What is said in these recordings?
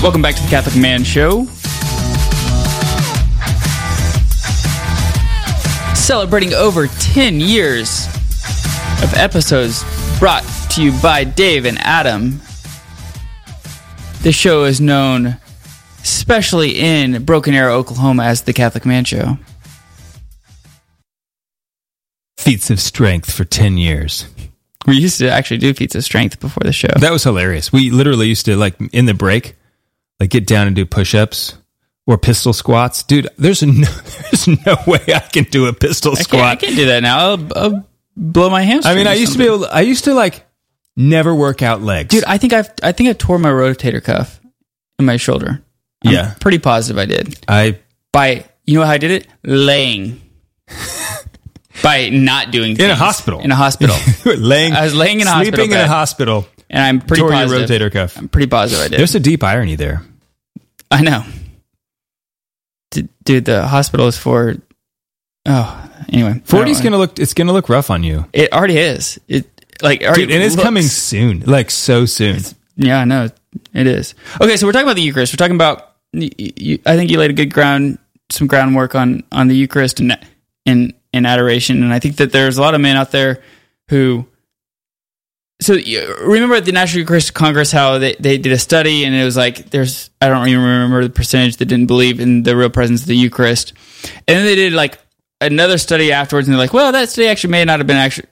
Welcome back to the Catholic Man Show. Celebrating over 10 years of episodes brought to you by Dave and Adam. This show is known, especially in Broken Arrow, Oklahoma, as the Catholic Man Show. Feats of strength for 10 years. We used to actually do feats of strength before the show. That was hilarious. We literally used to, like, in the break, like, get down and do push-ups or pistol squats. Dude, there's no way I can do a pistol squat. I can't do that now. I'll blow my hamstring. I mean, I used to like never work out legs. Dude, I think I tore my rotator cuff in my shoulder. I'm pretty positive I did. You know how I did it? Laying. By not doing things. In a hospital. In a hospital. I was laying in a hospital sleeping bed. in a hospital. And I'm pretty tore positive. Your rotator cuff. I'm pretty positive I did. There's a deep irony there. I know. Dude, the hospital is for... Oh, anyway. 40's gonna look rough on you. It already is. Dude, and it's coming soon. Like, so soon. Yeah, I know. It is. Okay, so we're talking about the Eucharist. We're talking about... I think you laid a good some groundwork on the Eucharist and in adoration, and I think that there's a lot of men out there who... So remember at the National Eucharistic Congress how they did a study, and it was like I don't even remember the percentage that didn't believe in the real presence of the Eucharist, and then they did like another study afterwards, and they're like, well, that study actually may not have been actually,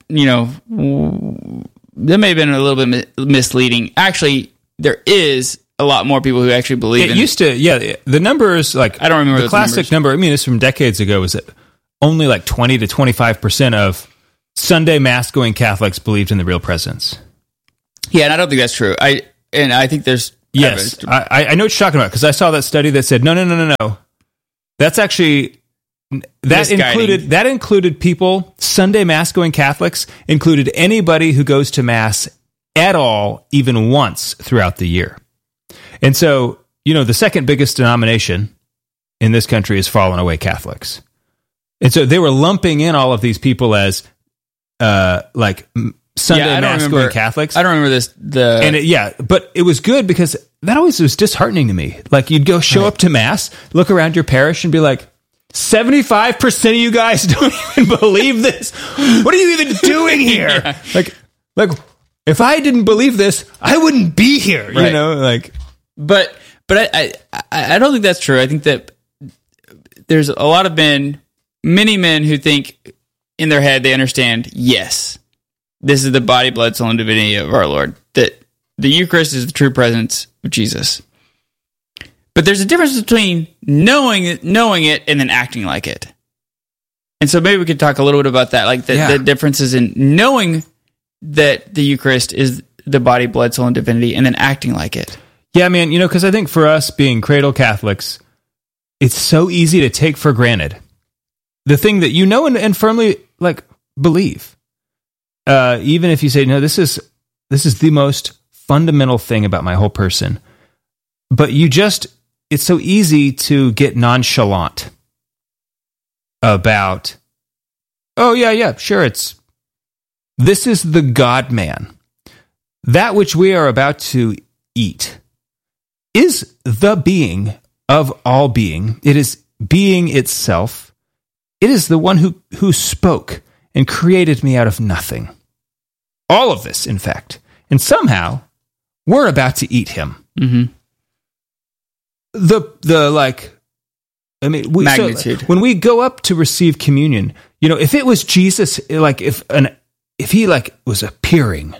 that may have been a little bit misleading. Actually, there is a lot more people who actually believe in it. Used to, yeah, the numbers, like, I don't remember the classic number. I mean, it's from decades ago. Was that only like 20 to 25% of Sunday Mass-going Catholics believed in the real presence? Yeah, and I don't think that's true. I think there's... Yes, I know what you're talking about, because I saw that study that said, no. That's actually... That included people, Sunday Mass-going Catholics, included anybody who goes to Mass at all, even once throughout the year. And so, the second biggest denomination in this country is fallen away Catholics. And so they were lumping in all of these people as... like Sunday Mass-going Catholics. I don't remember this. But it was good because that always was disheartening to me. Like, you'd go show up to Mass, look around your parish, and be like, 75% of you guys don't even believe this. What are you even doing here? Yeah. Like, if I didn't believe this, I wouldn't be here. Right. But I don't think that's true. I think that there's a lot of many men who think in their head they understand, yes, this is the body, blood, soul, and divinity of our Lord, that the Eucharist is the true presence of Jesus. But there's a difference between knowing it and then acting like it. And so maybe we could talk a little bit about that, like the differences in knowing that the Eucharist is the body, blood, soul, and divinity, and then acting like it. Yeah, man, because I think for us being cradle Catholics, it's so easy to take for granted the thing that and firmly believe. Even if you say, no, this is the most fundamental thing about my whole person. But it's so easy to get nonchalant about, oh, yeah, sure, this is the God-man. That which we are about to eat is the being of all being. It is being itself. It is the one who spoke and created me out of nothing. All of this, in fact. And somehow, we're about to eat him. Mm-hmm. Magnitude. So when we go up to receive communion, if it was Jesus, if he was appearing,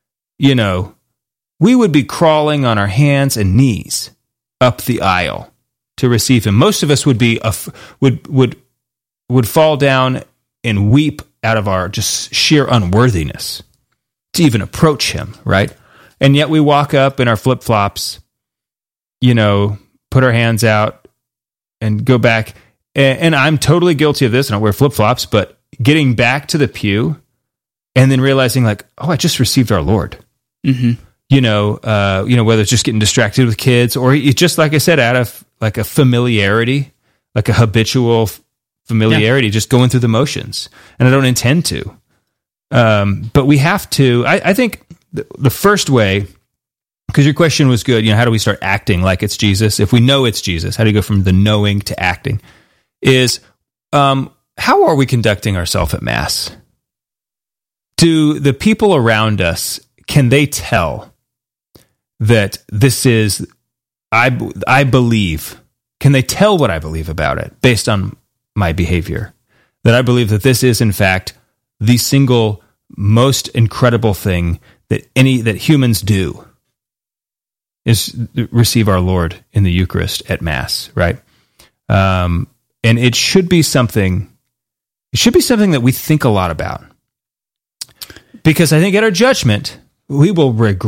we would be crawling on our hands and knees up the aisle to receive him. Most of us would be would fall down and weep out of our just sheer unworthiness to even approach him, right? And yet we walk up in our flip-flops, put our hands out and go back. And I'm totally guilty of this. I don't wear flip-flops, but getting back to the pew and then realizing I just received our Lord. Mm-hmm. Whether it's just getting distracted with kids or it's just, like I said, out of a familiarity, like a habitual familiarity, just going through the motions. And I don't intend to. But we have to, I think the first way because your question was good. How do we start acting like it's Jesus? If we know it's Jesus, how do you go from the knowing to acting? Is how are we conducting ourselves at Mass? Do the people around us, can they tell that this is, I believe, can they tell what I believe about it based on my behavior? That I believe that this is, in fact, the single most incredible thing that humans do is receive our Lord in the Eucharist at Mass, right? And it should be something that we think a lot about. Because I think at our judgment, we will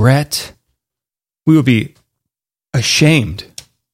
be ashamed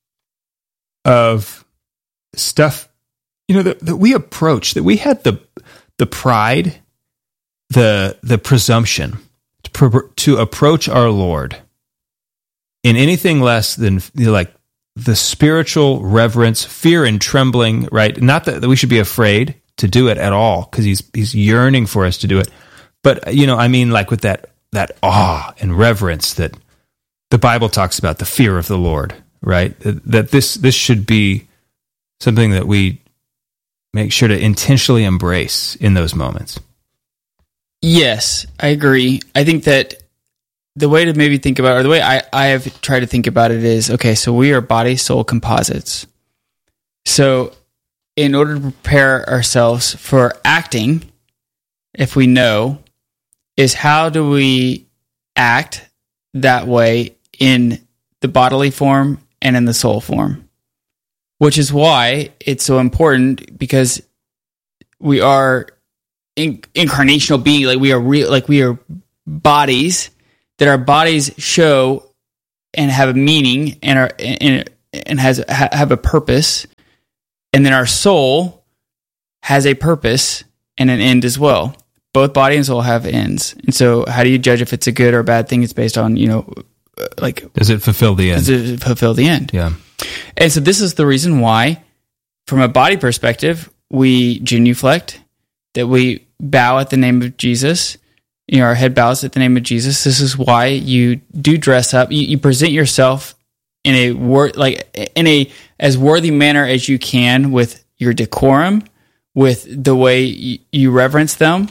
of stuff, that we approach, that we had the pride, the presumption to approach our Lord in anything less than like the spiritual reverence, fear and trembling, right? Not that we should be afraid to do it at all, because he's yearning for us to do it. But, like with that awe and reverence that the Bible talks about, the fear of the Lord, right? That this should be something that we make sure to intentionally embrace in those moments. Yes, I agree. I think that the way to maybe think about it, or the way I have tried to think about it is, okay, so we are body-soul composites. So in order to prepare ourselves for acting, if we know, is how do we act that way in the bodily form and in the soul form? Which is why it's so important, because we are incarnational beings, like we are real, like we are bodies, that our bodies show and have a meaning and have a purpose, and then our soul has a purpose and an end as well. Both body and soul have ends. And so how do you judge if it's a good or a bad thing? It's based on, does it fulfill the end? Does it fulfill the end? Yeah. And so this is the reason why, from a body perspective, we genuflect, that we bow at the name of Jesus. Our head bows at the name of Jesus. This is why you do dress up. You present yourself in a as worthy manner as you can, with your decorum, with the way you reverence him.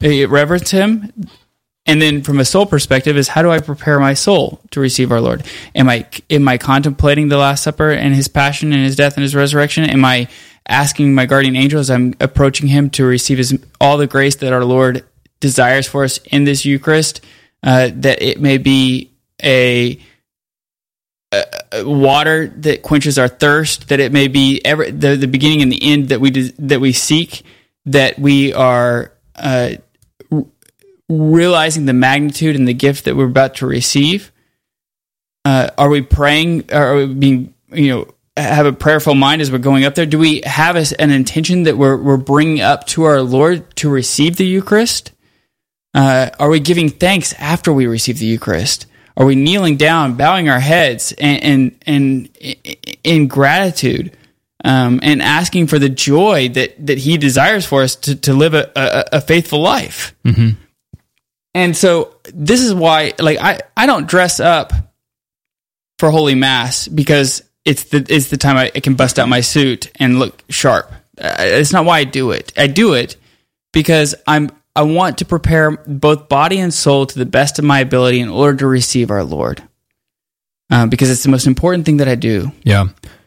And then from a soul perspective is, how do I prepare my soul to receive our Lord? Am I contemplating the Last Supper and his passion and his death and his resurrection? Am I asking my guardian angel as I'm approaching him to receive all the grace that our Lord desires for us in this Eucharist, that it may be a water that quenches our thirst, that it may be the beginning and the end that we seek, that we are realizing the magnitude and the gift that we're about to receive? Are we praying? Are we being, have a prayerful mind as we're going up there? Do we have an intention that we're bringing up to our Lord to receive the Eucharist? Are we giving thanks after we receive the Eucharist? Are we kneeling down, bowing our heads and in gratitude, and asking for the joy that he desires for us to live a faithful life? Mm-hmm. And so this is why, I don't dress up for Holy Mass because it's the time I can bust out my suit and look sharp. It's not why I do it. I do it because I want to prepare both body and soul to the best of my ability in order to receive our Lord, because it's the most important thing that I do. Yeah,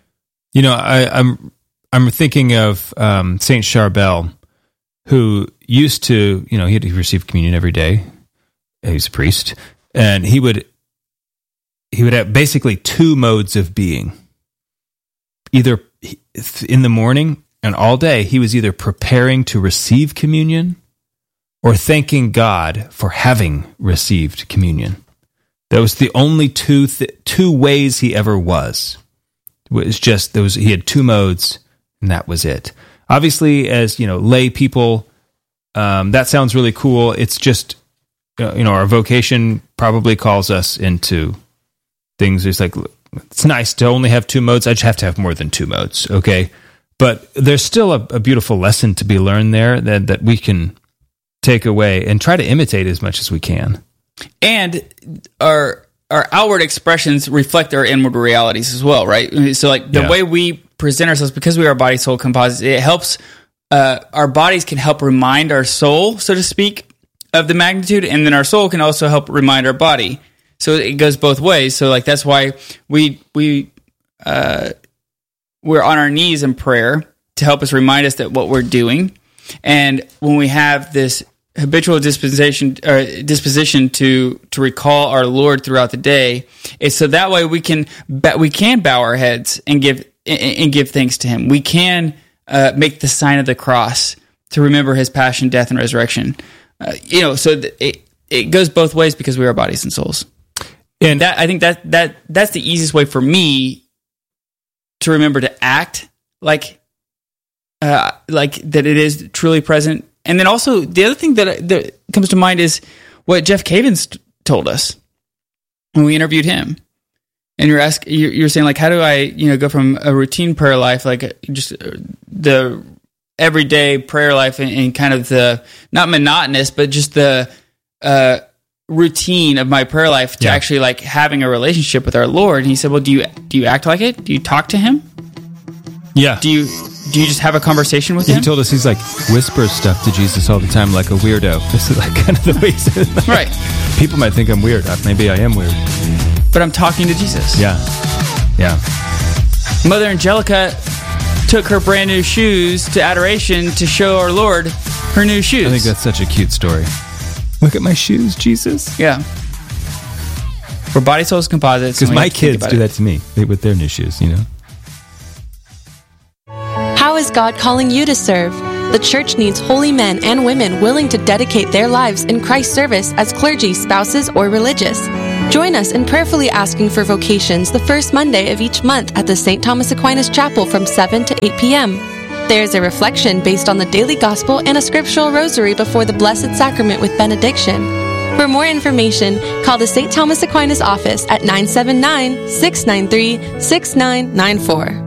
I'm thinking of Saint Charbel, who used to, he received communion every day. He's a priest, and he would have basically two modes of being. Either in the morning and all day, he was either preparing to receive communion or thanking God for having received communion. That was the only two ways he ever was. It was just he had two modes, and that was it. Obviously, as lay people, that sounds really cool. It's just our vocation probably calls us into things. It's like, it's nice to only have two modes. I just have to have more than two modes, okay? But there's still a beautiful lesson to be learned there that we can take away and try to imitate as much as we can. And our outward expressions reflect our inward realities as well, right? So like the way we present ourselves, because we are body soul composites, it helps our bodies can help remind our soul, so to speak, of the magnitude, and then our soul can also help remind our body. So it goes both ways. So like that's why we're on our knees in prayer to help us remind us that what we're doing. And when we have this habitual disposition to recall our Lord throughout the day, it's so that way we can bow our heads and give thanks to Him. We can make the sign of the cross to remember His passion, death, and resurrection. So it goes both ways because we are bodies and souls. And that, I think that's the easiest way for me to remember to act like that it is truly present. And then also the other thing that comes to mind is what Jeff Cavins told us when we interviewed him. And you're saying like, how do I go from a routine prayer life, like just the everyday prayer life, and kind of the not monotonous, but just the routine of my prayer life to actually like having a relationship with our Lord. And he said, well, do you act like it? Do you talk to Him? Yeah. Do you just have a conversation with Him? He told us he's like whispers stuff to Jesus all the time, like a weirdo. This is like kind of the way he says it. Right. People might think I'm weird. Maybe I am weird. But I'm talking to Jesus. Yeah. Yeah. Mother Angelica took her brand new shoes to adoration to show our Lord her new shoes. I think that's such a cute story. Look at my shoes, Jesus. Yeah. We're body, souls, composites. Because my kids do that to me with their new shoes, How is God calling you to serve? The church needs holy men and women willing to dedicate their lives in Christ's service as clergy, spouses, or religious. Join us in prayerfully asking for vocations the first Monday of each month at the St. Thomas Aquinas Chapel from 7 to 8 p.m. There's a reflection based on the daily gospel and a scriptural rosary before the Blessed Sacrament with benediction. For more information, call the St. Thomas Aquinas office at 979-693-6994.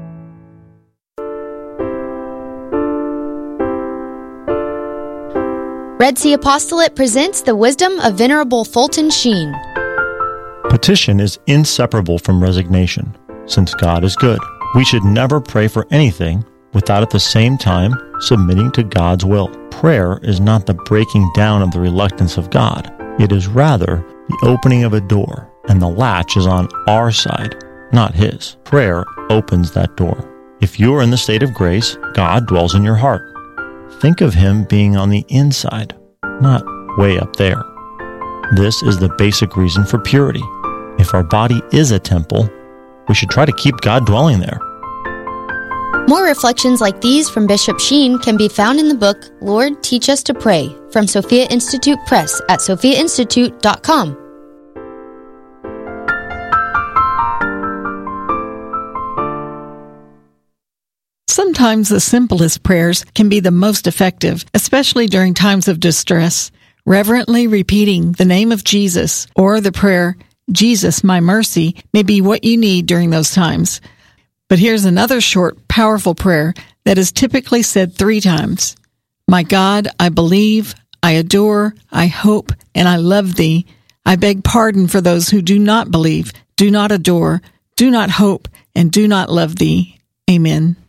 Red Sea Apostolate presents the wisdom of Venerable Fulton Sheen. Petition is inseparable from resignation. Since God is good, we should never pray for anything without at the same time submitting to God's will. Prayer is not the breaking down of the reluctance of God. It is rather the opening of a door, and the latch is on our side, not His. Prayer opens that door. If you are in the state of grace, God dwells in your heart. Think of Him being on the inside, not way up there. This is the basic reason for purity. If our body is a temple, we should try to keep God dwelling there. More reflections like these from Bishop Sheen can be found in the book, Lord, Teach Us to Pray, from Sophia Institute Press at sophiainstitute.com. Sometimes the simplest prayers can be the most effective, especially during times of distress. Reverently repeating the name of Jesus or the prayer, Jesus, my mercy, may be what you need during those times. But here's another short, powerful prayer that is typically said 3 times. My God, I believe, I adore, I hope, and I love Thee. I beg pardon for those who do not believe, do not adore, do not hope, and do not love Thee. Amen.